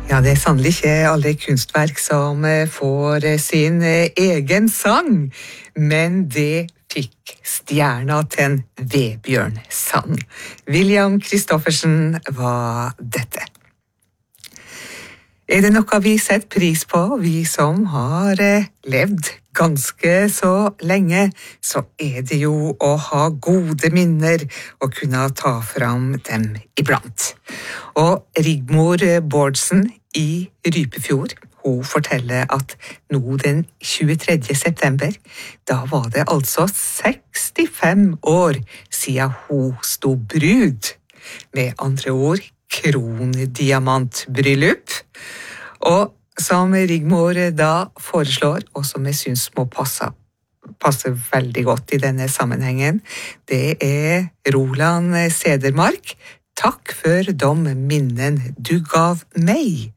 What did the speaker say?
Ja, det sannelig ikke alle kunstverk som får sin egen sang, men det fikk stjerna til en Vebjørn Sand. William Christoffersen var dette. Det noe vi setter pris på, vi som har levd ganske så lenge, så det jo å ha gode minner og kunne ta fram dem iblant. Og Rigmor Bårdsen i Rypefjord, hun forteller at nå den 23. september, da var det altså 65 år siden hun sto brud. Med andre ord, krondiamantbryllup. Og som Rigmor da foreslår, og som jeg synes må passe veldig godt i denne sammenhengen, det Roland Sedermark. Takk for de minnen du gav meg.